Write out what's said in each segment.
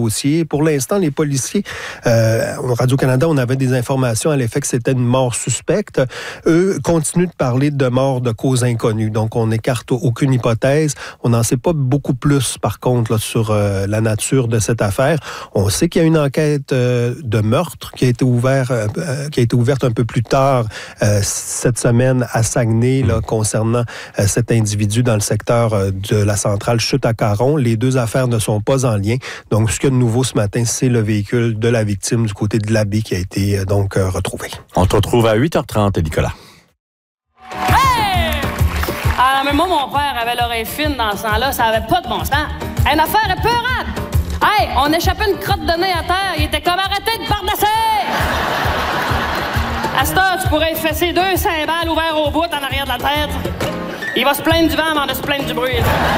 dossier. Pour l'instant, les policiers, au Radio-Canada, on avait des informations à l'effet que c'était une mort suspecte. Eux continuent de parler de mort de cause inconnue. Donc, on n'écarte aucune hypothèse. On n'en sait pas beaucoup plus, par contre, là, sur la nature de cette affaire. On sait qu'il y a une enquête de meurtre qui a été ouverte un peu plus tard cette semaine à Saguenay, là, concernant cet individu dans le secteur de la centrale Chute-à-Caron. Les deux affaires ne sont pas en lien. Donc, ce qu'il y a de nouveau ce matin, c'est le véhicule de la victime du côté de l'abbé qui a été donc retrouvé. On te retrouve à 8h30, Nicolas. Hey! Ah, mais moi, mon père avait l'oreille fine dans ce temps-là. Ça avait pas de bon sens. Une affaire épeurante! Hey, on échappait une crotte de nez à terre. Il était comme arrêté de bardasser! À cette heure, tu pourrais effacer 2 cymbales ouverts au bout en arrière de la tête. Il va se plaindre du vent avant de se plaindre du bruit.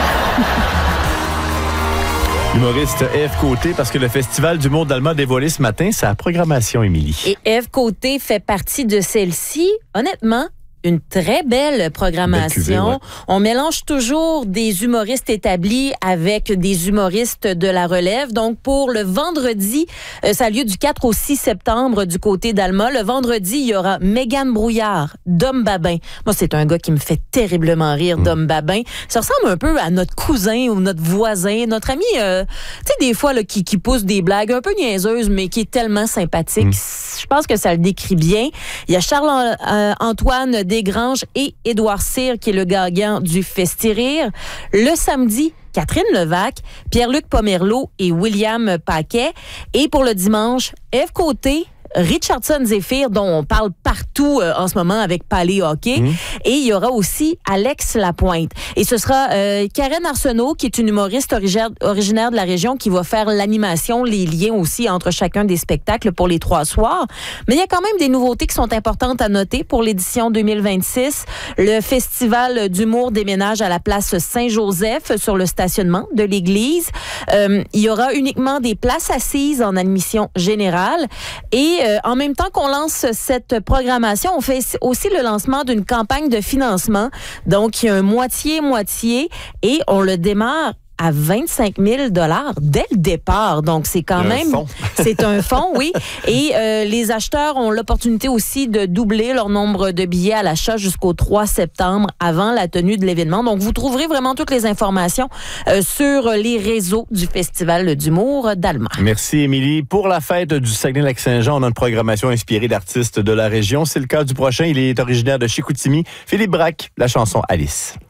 Humoriste Ève Côté, parce que le Festival d'humour d'Alma a dévoilé ce matin sa programmation, Émilie. Et Ève Côté fait partie de celle-ci. Honnêtement, une très belle programmation. Belle cuvée, ouais. On mélange toujours des humoristes établis avec des humoristes de la relève. Donc, pour le vendredi, ça a lieu du 4 au 6 septembre du côté d'Alma. Le vendredi, il y aura Mégane Brouillard, Dom Babin. Moi, c'est un gars qui me fait terriblement rire, Dom Babin. Ça ressemble un peu à notre cousin ou notre voisin, notre ami, tu sais, des fois, là, qui pousse des blagues un peu niaiseuses, mais qui est tellement sympathique. Je pense que ça le décrit bien. Il y a Charles-Antoine Desgranges et Édouard Cyr, qui est le gagnant du Festi-Rire. Le samedi, Catherine Levac, Pierre-Luc Pomerleau et William Paquet. Et pour le dimanche, Ève Côté, Richardson Zéphyr, dont on parle partout en ce moment avec Palais Hockey. Et il y aura aussi Alex Lapointe. Et ce sera Karen Arsenault, qui est une humoriste originaire de la région, qui va faire l'animation, les liens aussi entre chacun des spectacles pour les 3 soirs. Mais il y a quand même des nouveautés qui sont importantes à noter pour l'édition 2026. Le Festival d'humour déménage à la place Saint-Joseph sur le stationnement de l'église. Il y aura uniquement des places assises en admission générale. Et en même temps qu'on lance cette programmation, on fait aussi le lancement d'une campagne de financement. Donc, il y a un moitié-moitié et on le démarre à 25 000 $ dès le départ. Donc, c'est quand même... C'est un fonds, oui. Et les acheteurs ont l'opportunité aussi de doubler leur nombre de billets à l'achat jusqu'au 3 septembre avant la tenue de l'événement. Donc, vous trouverez vraiment toutes les informations sur les réseaux du Festival d'humour d'Alma. Merci, Émilie. Pour la fête du Saguenay-Lac-Saint-Jean, on a une programmation inspirée d'artistes de la région. C'est le cas du prochain. Il est originaire de Chicoutimi. Philippe Braque, la chanson Alice.